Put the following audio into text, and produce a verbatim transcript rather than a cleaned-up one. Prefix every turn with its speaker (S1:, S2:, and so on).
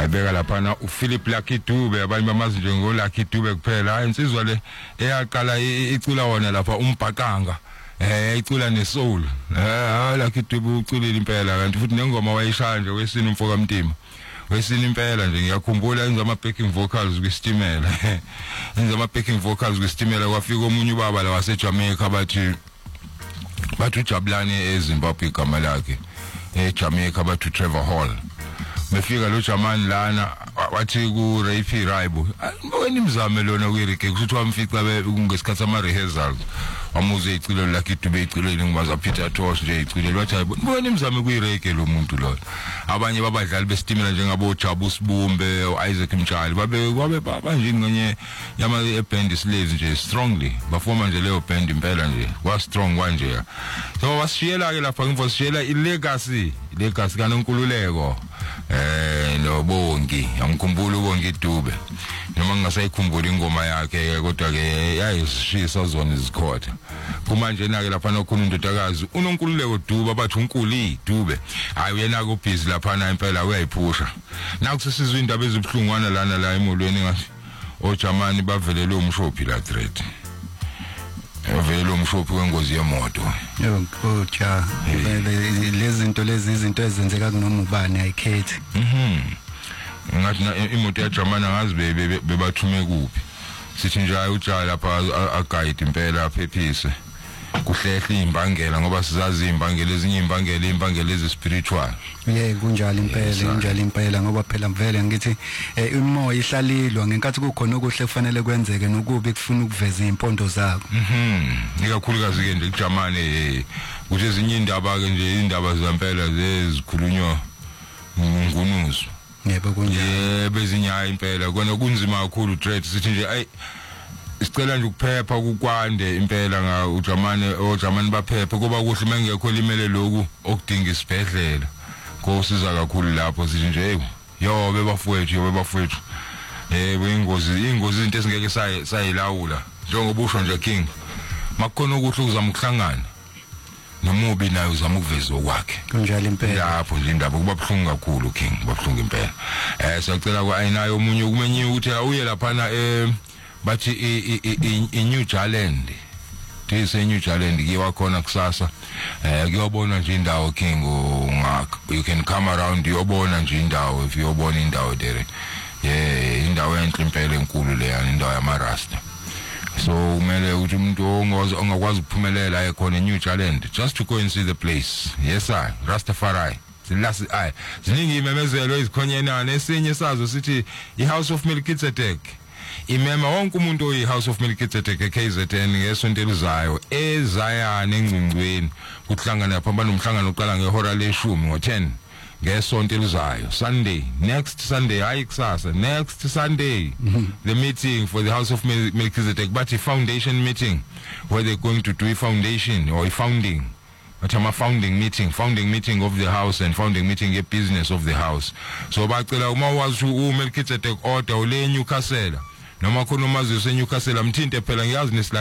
S1: ayibeka lapha na uPhilip Lucky Dube abanye bamazi nje ngo Lucky Dube kuphela insizwa le eyaqala icula wona lapha umbhaqanga eh icula nesoul eh Lucky Dube uculile impela kanti futhi nengoma wayishaya nje wesini umfoka Mtima wesini impela nje ngiyakhumbula enza ama backing vocals kwistimela enza ama backing vocals kwistimela kwafika omunye ubaba la waseJamaica bathi bathi uJabulani eZimbabwe igama lakhe eJamaica bathi Trevor Hall befika lo Jamani lana wathi ku Rafi Raibo wena imizame lona kuyirike kuthi wamfica kungesikhathi ama rehearsals wamuze icilo Lucky Dube icilweni ngibaza Peter Tosh nje icilweni wathi wena imizame kuyirike lo muntu lo abanye babadlali bestimela njengabo Jabu Sibumbe uIsaac Mtshali babe babe banje ngenye yama band Slaves nje strongly bafoma nje leyo band impela nje wa strong kanje so wasishiyela ke lapha ngivosishiyela ilegacy ilegacy kaNonkululeko eh no Bongi angikhumbula uBongi Dube noma ngingasayikhumbula ingoma yakhe kodwa ke yayishisa zona izikhotha kumanje na ke lapha nokhona indodakazi uNonkululeko Dube abathi uNkuli Dube hayi yena ko busy lapha na impela uyayiphusha nakusisizwe indaba ezibhlungwana lana la emolweni ngathi oJamani bavelele umshophi la threat avele umshophi wengozi yemoto
S2: yho cha lezi zinto lezi izinto ezenzeka kunoma ubani ayikhethi
S1: mhm ngathi imoto yaJamani ngazi bebathume kuphi sithi nje uJala lapha aguide impela aphephise kuhlehle imbangela ngoba sizazi imbangela ezinye imbangela imbangela ezi spiritual
S2: yeah kunjalo impela kunjalo impela ngoba phela mvele ngithi imoya ihlalilwa ngenkathi kukhona okuhle kufanele kwenzeke nokubi kufuna ukuveza impondo zakho
S1: mhm ikakhulukazi ke nje kuJamani ukuthi ezinye indaba ke nje indaba zampela zezikhulunywa ngunuzo
S2: yebo kunjalo
S1: yebo ezinye impela kona kunzima kakhulu threat sithi nje ay sicela nje ukuphepha kukwande impela nga uJamani oJamani baphephe kuba kuhle mengekho limele lokhu okudinga isibhedlela kosiza kakhulu lapho sithi nje yo bebafowethu yo bebafowethu eh ingozi ingozi izinto esingeke sayilawula njengoba usho nje King makukhona ukuthi uzama ukuhlangana nomubi naye uzama ukuveza okwakhe
S2: kunjalo impela
S1: lapho nje indaba kuba buhlungu kakhulu King babhlungu impela eh siyacela kwa ayinayo omunye ukumenye ukuthi uye lapha na eh bathi i New Jaland tise New Jaland kiwa khona kusasa eh kuyobona nje indawo King ngakho you can come around uyobona nje indawo if uyobona indawo there yeah indawo enhle impela enkulu le yani indawo yamarasta so kumele ukuthi umuntu ongakwazi ukuphumelela ekhona eNew Jaland just to go and see the place yes I Rastafari silasi ay ziningi imemezelo ezikhonyenana esinye sazo sithi iHouse of Melchizedek imema wonke umuntu oyi House of Melchizedek K Z N ngesonto elizayo eZayane engcingweni kuhlangana phambana umhlangano oqala ngehora leshumi ngo ten ngesonto elizayo Sunday next Sunday hayi kusasa next Sunday the meeting for the House of Melchizedek but a foundation meeting where they're going to do a foundation or a founding but I'm a founding meeting founding meeting of the house and founding meeting a business of the house so bacela uma wazi uMelchizedek order ule Newcastle noma khona umazi useNewcastle amthinte phela ngiyazi